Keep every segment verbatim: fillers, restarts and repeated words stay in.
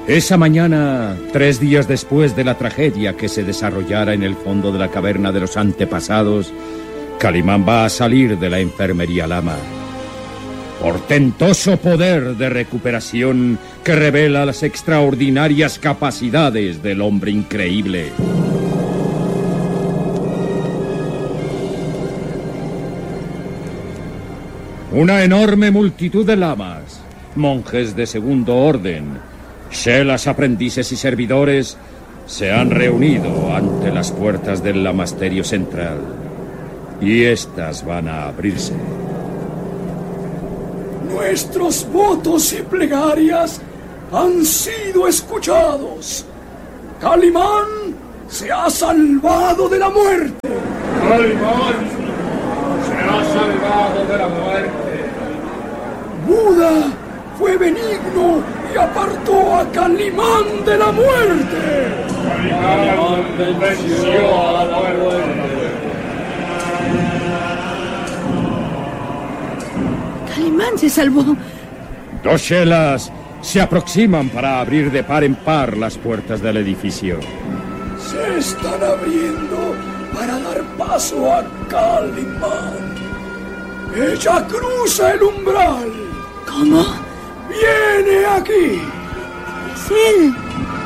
Esa mañana, tres días después de la tragedia que se desarrollara en el fondo de la caverna de los antepasados, Calimán va a salir de la enfermería Lama. Portentoso poder de recuperación que revela las extraordinarias capacidades del hombre increíble. Una enorme multitud de lamas, monjes de segundo orden, shelas, aprendices y servidores se han reunido ante las puertas del lamasterio central. Y estas van a abrirse. Nuestros votos y plegarias han sido escuchados. Calimán se ha salvado de la muerte. Calimán se ha salvado de la muerte. Buda fue benigno y apartó a Calimán de la muerte. Calimán venció a la muerte. Calimán se salvó. Dos shelas se aproximan para abrir de par en par las puertas del edificio. Se están abriendo para dar paso a Calimán. Ella cruza el umbral. ¿Cómo? ¡Viene aquí! Es él.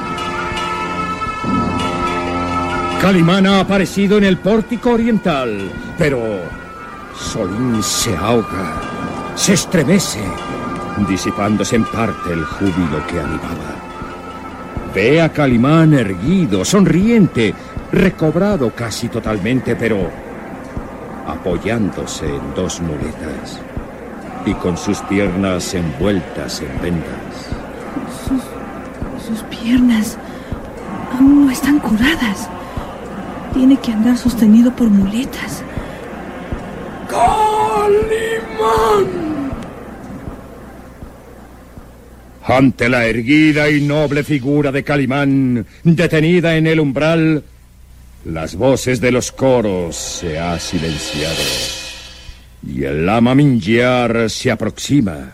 Calimán ha aparecido en el pórtico oriental, pero Solín se ahoga, se estremece, disipándose en parte el júbilo que animaba. Ve a Calimán erguido, sonriente, recobrado casi totalmente, pero apoyándose en dos muletas y con sus piernas envueltas en vendas. Sus, sus piernas aún no están curadas. Tiene que andar sostenido por muletas. ¡Calimán! Ante la erguida y noble figura de Calimán, detenida en el umbral, las voces de los coros se ha silenciado y el lama Mingyar se aproxima.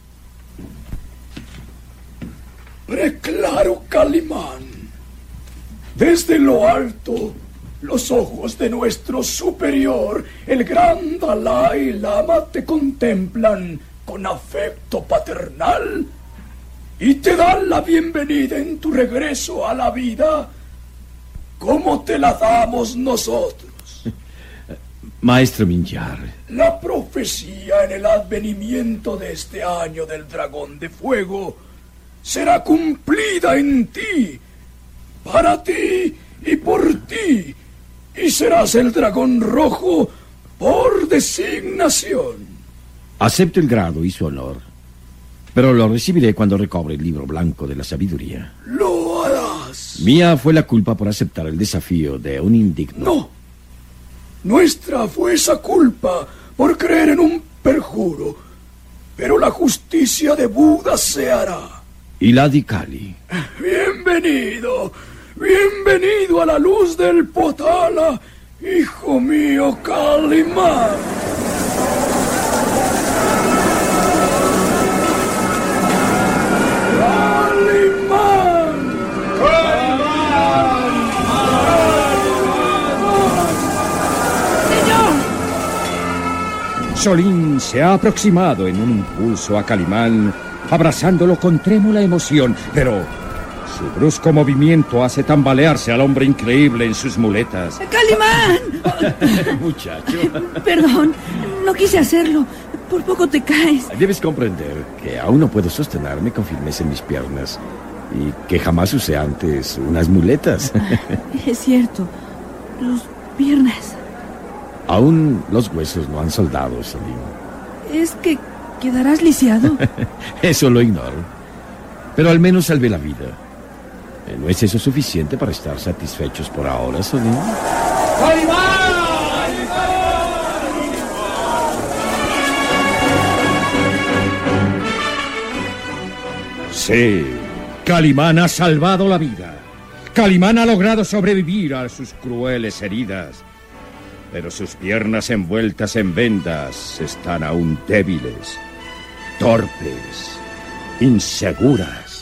Preclaro Calimán. Desde lo alto, los ojos de nuestro superior, el gran Dalai Lama, te contemplan con afecto paternal y te dan la bienvenida en tu regreso a la vida, como te la damos nosotros. Maestro Mingyar. La profecía en el advenimiento de este año del dragón de fuego será cumplida en ti, para ti y por ti, y serás el dragón rojo por designación. Acepto el grado y su honor, pero lo recibiré cuando recobre el libro blanco de la sabiduría. Lo harás. Mía fue la culpa por aceptar el desafío de un indigno. No. Nuestra fue esa culpa por creer en un perjuro, pero la justicia de Buda se hará. ¿Y la de Kali? Bienvenido, bienvenido a la luz del Potala, hijo mío Calimán. ¡Calimán! ¡Calimán! ¡Señor! Solín se ha aproximado en un impulso a Calimán, abrazándolo con trémula emoción, pero su brusco movimiento hace tambalearse al hombre increíble en sus muletas. ¡Calimán! Muchacho. Perdón, no quise hacerlo. Por poco te caes. Debes comprender que aún no puedo sostenerme con firmeza en mis piernas y que jamás usé antes unas muletas. Es cierto. Los piernas. Aún los huesos no han soldado, Solín. Es que quedarás lisiado. Eso lo ignoro. Pero al menos salvé la vida. ¿No es eso suficiente para estar satisfechos por ahora, Solín? ¡Calimán! Sí, Calimán ha salvado la vida. Calimán ha logrado sobrevivir a sus crueles heridas. Pero sus piernas envueltas en vendas están aún débiles, torpes, inseguras.